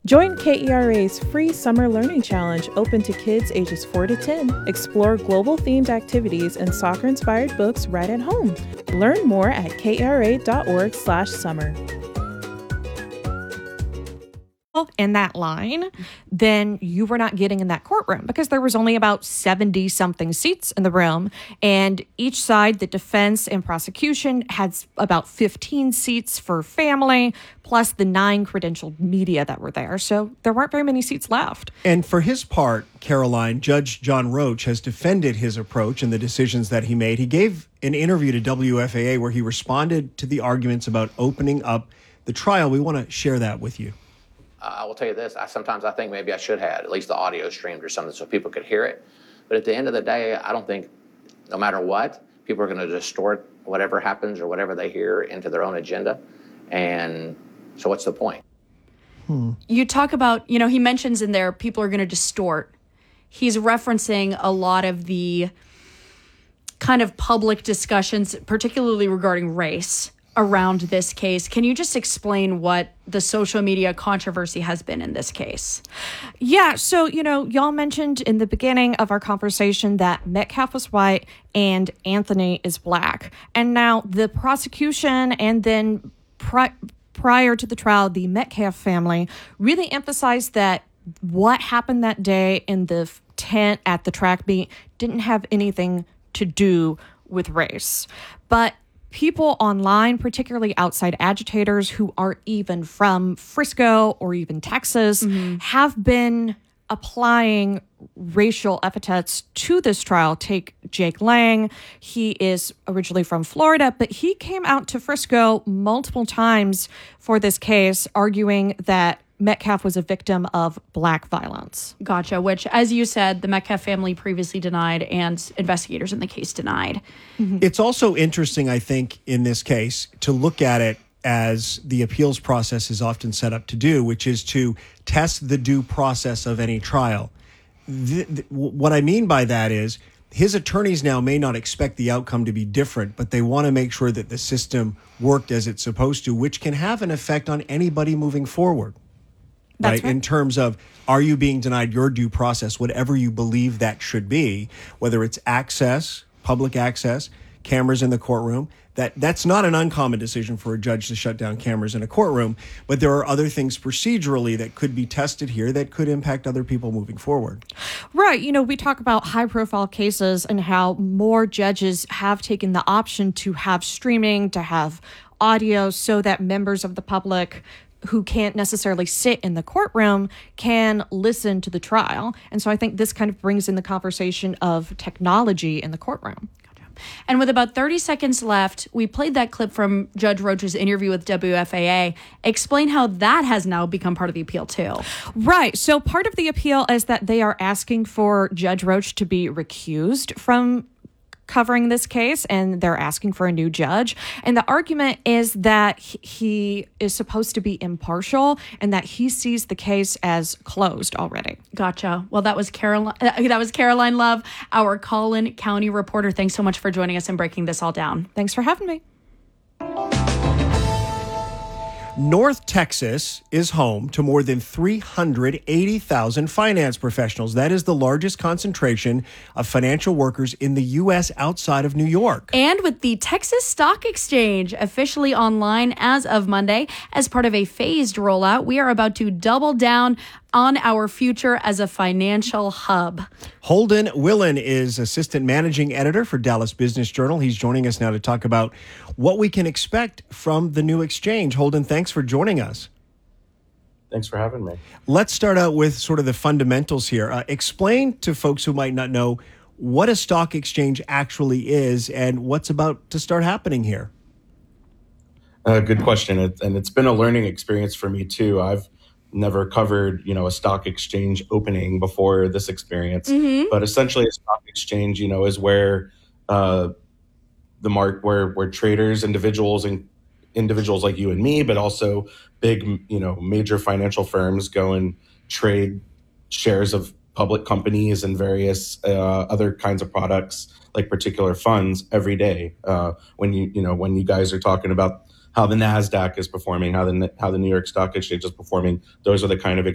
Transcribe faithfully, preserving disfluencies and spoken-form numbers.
Join K E R A's free Summer Learning Challenge open to kids ages four to ten. Explore global-themed activities and soccer-inspired books right at home. Learn more at kra.org slash summer. In that line, then you were not getting in that courtroom because there was only about seventy something seats in the room, and each side, the defense and prosecution, had about fifteen seats for family, plus the nine credentialed media that were there. So there weren't very many seats left. And for his part, Caroline, Judge John Roach has defended his approach and the decisions that he made. He gave an interview to W F A A where he responded to the arguments about opening up the trial. We want to share that with you. I will tell you this, I sometimes I think maybe I should have at least the audio streamed or something so people could hear it. But at the end of the day, I don't think, no matter what, people are going to distort whatever happens or whatever they hear into their own agenda. And so what's the point? Hmm. You talk about, you know, he mentions in there people are going to distort. He's referencing a lot of the kind of public discussions, particularly regarding race, around this case. Can you just explain what the social media controversy has been in this case? Yeah, so, you know, y'all mentioned in the beginning of our conversation that Metcalf was white and Anthony is black. And now the prosecution and then pri- prior to the trial, the Metcalf family really emphasized that what happened that day in the tent at the track meet didn't have anything to do with race. But people online, particularly outside agitators who aren't even from Frisco or even Texas, mm-hmm. have been applying racial epithets to this trial. Take Jake Lang. He is originally from Florida, but he came out to Frisco multiple times for this case, arguing that Metcalf was a victim of black violence. Gotcha, which, as you said, the Metcalf family previously denied and investigators in the case denied. Mm-hmm. It's also interesting, I think, in this case, to look at it as the appeals process is often set up to do, which is to test the due process of any trial. The, the, what I mean by that is his attorneys now may not expect the outcome to be different, but they want to make sure that the system worked as it's supposed to, which can have an effect on anybody moving forward. Right? right? In terms of, are you being denied your due process, whatever you believe that should be, whether it's access, public access, cameras in the courtroom, that that's not an uncommon decision for a judge to shut down cameras in a courtroom. But there are other things procedurally that could be tested here that could impact other people moving forward. Right. You know, we talk about high profile cases and how more judges have taken the option to have streaming, to have audio so that members of the public who can't necessarily sit in the courtroom can listen to the trial. And so I think this kind of brings in the conversation of technology in the courtroom. And with about thirty seconds left, we played that clip from Judge Roach's interview with W F A A. Explain how that has now become part of the appeal, too. Right. So part of the appeal is that they are asking for Judge Roach to be recused from covering this case, and they're asking for a new judge. And the argument is that he is supposed to be impartial and that he sees the case as closed already. Gotcha. Well, that was Caroline. Uh, that was Caroline Love, our Collin County reporter. Thanks so much for joining us and breaking this all down. Thanks for having me. North Texas is home to more than three hundred eighty thousand finance professionals. That is the largest concentration of financial workers in the U S outside of New York. And with the Texas Stock Exchange officially online as of Monday, as part of a phased rollout, we are about to double down on our future as a financial hub. Holden Willen is assistant managing editor for Dallas Business Journal. He's joining us now to talk about what we can expect from the new exchange. Holden, thanks for joining us. Thanks for having me. Let's start out with sort of the fundamentals here. Uh, explain to folks who might not know what a stock exchange actually is and what's about to start happening here. Uh, good question. It, and it's been a learning experience for me, too. I've never covered, you know, a stock exchange opening before this experience. Mm-hmm. But essentially, a stock exchange, you know, is where uh, the mark where where traders, individuals, and individuals like you and me, but also big, you know, major financial firms go and trade shares of public companies and various uh, other kinds of products, like particular funds, every day. Uh, when you you know when you guys are talking about how the NASDAQ is performing, how the how the New York Stock Exchange is performing, those are the kind of